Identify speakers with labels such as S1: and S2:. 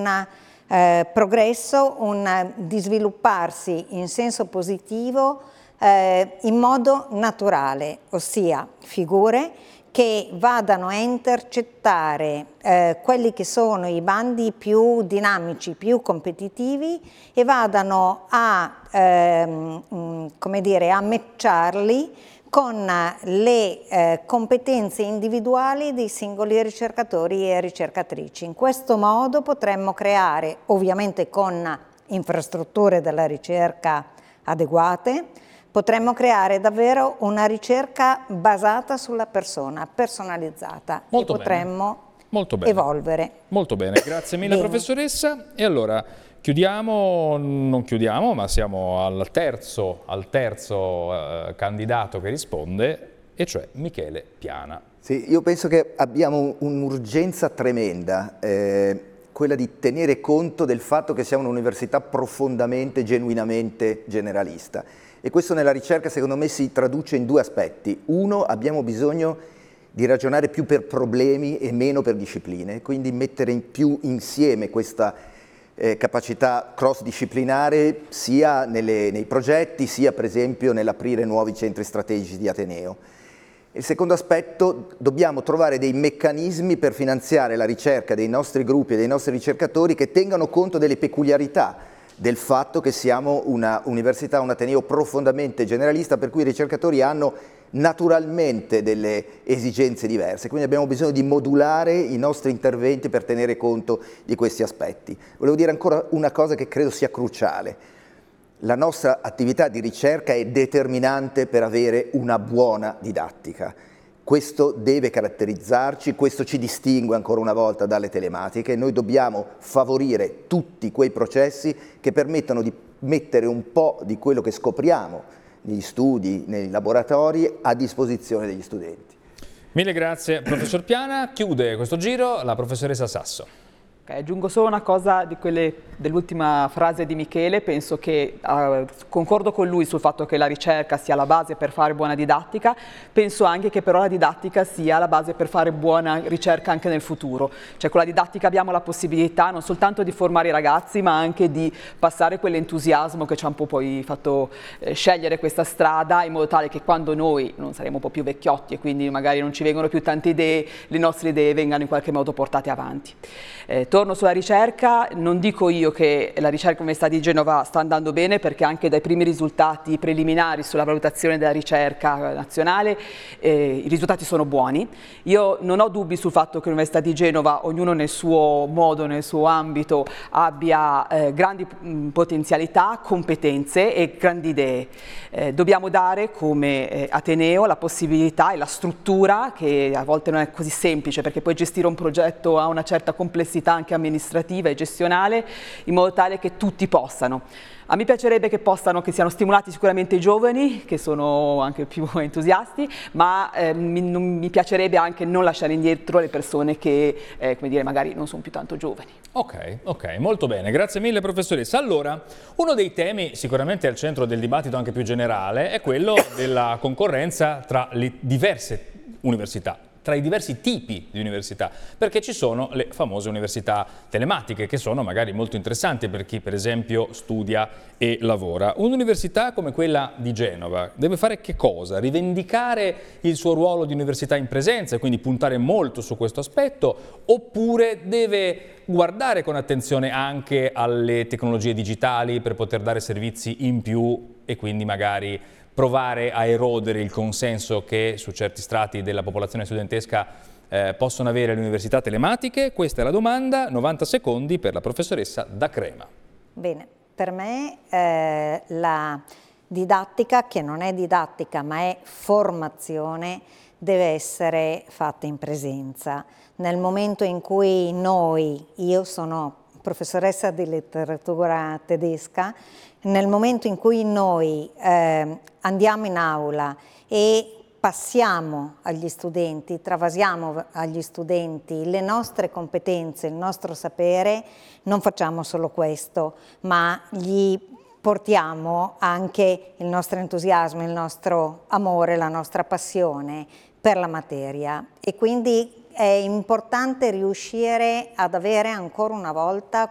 S1: un progresso, di svilupparsi in senso positivo in modo naturale, ossia figure che vadano a intercettare quelli che sono i bandi più dinamici, più competitivi e vadano a, come dire, a matcharli con le competenze individuali dei singoli ricercatori e ricercatrici. In questo modo potremmo creare, ovviamente con infrastrutture della ricerca adeguate, potremmo creare davvero una ricerca basata sulla persona, personalizzata,
S2: Molto
S1: e potremmo
S2: molto bene.
S1: evolvere.
S2: Molto bene, grazie mille professoressa. E allora chiudiamo, non chiudiamo, ma siamo al terzo candidato che risponde, e cioè Michele Piana.
S3: Sì, io penso che abbiamo un'urgenza tremenda, quella di tenere conto del fatto che siamo un'università profondamente, genuinamente generalista. E questo nella ricerca secondo me si traduce in due aspetti. Uno, abbiamo bisogno di ragionare più per problemi e meno per discipline, quindi mettere più insieme questa capacità cross-disciplinare sia nei progetti, sia per esempio nell'aprire nuovi centri strategici di Ateneo. Il secondo aspetto, dobbiamo trovare dei meccanismi per finanziare la ricerca dei nostri gruppi e dei nostri ricercatori che tengano conto delle peculiarità del fatto che siamo una università, un ateneo profondamente generalista, per cui i ricercatori hanno naturalmente delle esigenze diverse, quindi abbiamo bisogno di modulare i nostri interventi per tenere conto di questi aspetti. Volevo dire ancora una cosa che credo sia cruciale. La nostra attività di ricerca è determinante per avere una buona didattica. Questo deve caratterizzarci, questo ci distingue ancora una volta dalle telematiche. Noi dobbiamo favorire tutti quei processi che permettano di mettere un po' di quello che scopriamo negli studi, nei laboratori, a disposizione degli studenti.
S2: Mille grazie, professor Piana. Chiude questo giro la professoressa Sasso.
S4: Aggiungo solo una cosa dell'ultima frase di Michele. Penso che concordo con lui sul fatto che la ricerca sia la base per fare buona didattica, penso anche che però la didattica sia la base per fare buona ricerca anche nel futuro. Cioè con la didattica abbiamo la possibilità non soltanto di formare i ragazzi, ma anche di passare quell'entusiasmo che ci ha un po' poi fatto scegliere questa strada, in modo tale che quando noi non saremo un po' più vecchiotti e quindi magari non ci vengono più tante idee, le nostre idee vengano in qualche modo portate avanti. Torno sulla ricerca, non dico io che la ricerca all'Università di Genova sta andando bene, perché anche dai primi risultati preliminari sulla valutazione della ricerca nazionale i risultati sono buoni. Io non ho dubbi sul fatto che l'Università di Genova, ognuno nel suo modo, nel suo ambito, abbia grandi potenzialità, competenze e grandi idee. Dobbiamo dare come Ateneo la possibilità e la struttura, che a volte non è così semplice, perché poi gestire un progetto ha una certa complessità anche amministrativa e gestionale, in modo tale che tutti possano. A me piacerebbe che siano stimolati sicuramente i giovani, che sono anche più entusiasti, ma mi piacerebbe anche non lasciare indietro le persone che, come dire, magari non sono più tanto giovani.
S2: Ok, molto bene, grazie mille professoressa. Allora, uno dei temi sicuramente al centro del dibattito anche più generale è quello della concorrenza tra le diverse università, tra i diversi tipi di università, perché ci sono le famose università telematiche, che sono magari molto interessanti per chi per esempio studia e lavora. Un'università come quella di Genova deve fare che cosa? Rivendicare il suo ruolo di università in presenza e quindi puntare molto su questo aspetto, oppure deve guardare con attenzione anche alle tecnologie digitali per poter dare servizi in più e quindi magari provare a erodere il consenso che su certi strati della popolazione studentesca possono avere le università telematiche? Questa è la domanda, 90 secondi per la professoressa Da Crema.
S1: Bene, per me la didattica, che non è didattica ma è formazione, deve essere fatta in presenza. Nel momento in cui io sono professoressa di letteratura tedesca, nel momento in cui noi andiamo in aula e passiamo agli studenti, travasiamo agli studenti le nostre competenze, il nostro sapere, non facciamo solo questo, ma gli portiamo anche il nostro entusiasmo, il nostro amore, la nostra passione per la materia. E quindi è importante riuscire ad avere ancora una volta